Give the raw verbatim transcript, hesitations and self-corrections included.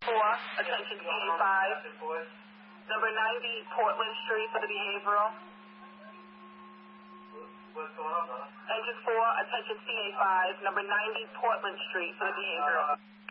four, attention C A five. Number ninety, Portland Street for the behavioral. What's going on, brother? Engine four, attention C A five, number ninety, Portland Street for the behavioral.